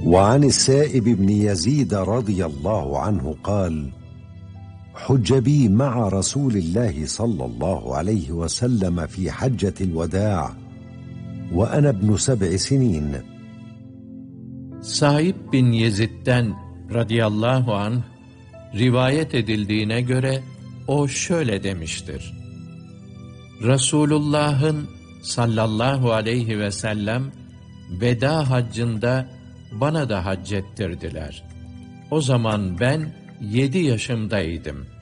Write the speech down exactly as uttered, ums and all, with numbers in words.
وعن السائب بن يزيد رضي الله عنه قال: حج بي مع رسول الله صلى الله عليه وسلم في حجة الوداع وأنا ابن سبع سنين. Saib bin Yezid'den radıyallahu anh rivayet edildiğine göre o şöyle demiştir: Resulullah'ın sallallahu aleyhi ve sellem veda haccında bana da hac ettirdiler. O zaman ben yedi yaşımdaydım.